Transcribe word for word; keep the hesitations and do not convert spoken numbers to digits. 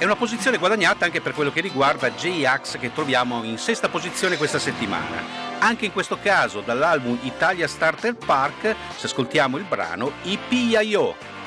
È una posizione guadagnata anche per quello che riguarda J-Ax, che troviamo in sesta posizione questa settimana. Anche in questo caso dall'album Italia Starter Park, se ascoltiamo il brano I P I O.